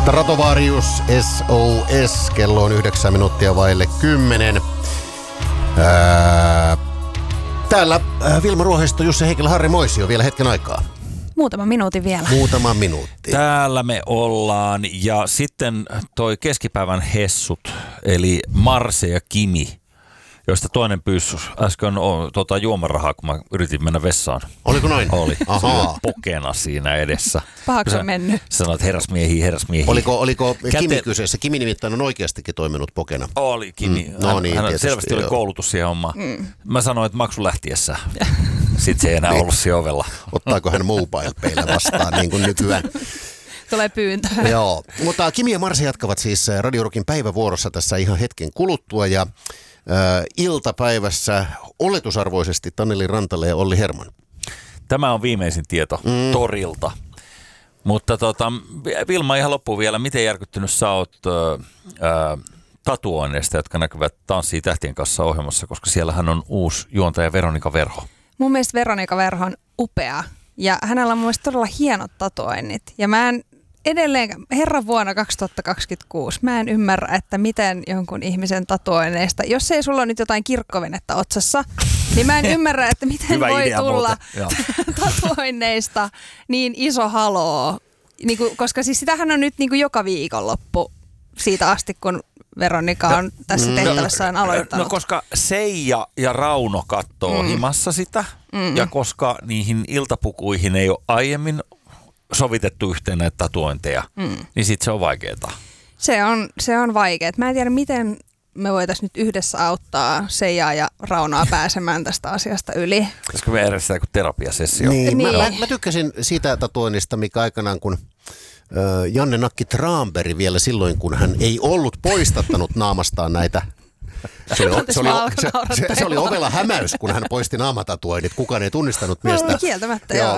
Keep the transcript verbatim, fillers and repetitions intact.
Stratovarius S O S, kello on yhdeksän minuuttia vaille kymmenen. Ää, täällä ää, Vilma Ruoheisto, Jussi Heikelä, Harri Moisio, vielä hetken aikaa. Muutama minuutin vielä. Muutama minuutti. Täällä me ollaan ja sitten toi keskipäivän hessut, eli Marse ja Kimi, joista toinen pyysi äsken o, tota, juomarahaa, kun mä yritin mennä vessaan. Oliko noin? Oli. Ahaa. Pokena siinä edessä. Pahaksi on mennyt. Sanoit herrasmiehiä, herrasmiehiä. Oliko, oliko Käte... Kimi kyseessä? Kimi nimittäin on oikeastikin toiminut pokena. Oli Kimi. Mm. No niin, hän, hän tietysti, selvästi oli joo. koulutus siihen hommaan. Mm. Mä sanoin, että maksu lähtiessä. Sitten se ei enää ollut siinä ovella. Ottaako hän mobile-peillä vastaan niin kuin nykyään? Tulee pyyntö. Joo, mutta Kimi ja Marse jatkavat siis Radio Rockin päivävuorossa tässä ihan hetken kuluttua ja äh, iltapäivässä oletusarvoisesti Taneli Rantala ja Olli Herman. Tämä on viimeisin tieto mm. torilta. Mutta tota, Vilma, ihan loppuun vielä. Miten järkyttynyt sä oot äh, tatuoinneista, jotka näkyvät Tanssii tähtien kanssa -ohjelmassa, koska siellähän on uusi juontaja Veronika Verho. Mun mielestä Veronika Verho on upea ja hänellä on mun mielestä todella hienot tatuoinnit. Ja mä en edelleen, herran vuonna kaksituhattakaksikymmentäkuusi, mä en ymmärrä, että miten jonkun ihmisen tatuoinneista, jos ei sulla ole nyt jotain kirkkovenettä otsassa, niin mä en ymmärrä, että miten voi tulla tatuoinneista niin iso haloo. Niin kuin, koska siis sitähän on nyt niin kuin joka viikonloppu siitä asti, kun Veronika on no, tässä tehtävässään aloittanut. No koska Seija ja Rauno kattoo mm. himassa sitä, mm. ja koska niihin iltapukuihin ei ole aiemmin sovitettu yhteen näitä tatuointeja, mm. niin sitten se on vaikeaa. Se on, se on vaikeaa. Mä en tiedä, miten me voitaisiin nyt yhdessä auttaa Seijaa ja Raunoa pääsemään tästä asiasta yli. Koska me järjestetään kuin terapiasessio. Niin, niin. Mä, mä, mä tykkäsin siitä tatuoinnista, mikä aikanaan kun ö, Janne Nakki Traanberg vielä silloin, kun hän ei ollut poistattanut naamastaan näitä. Se oli, se, oli, se, se, se oli ovela hämäys, kun hän poisti naamatatuoinnit. Kukaan ei tunnistanut miestä. No, kieltämättä, joo.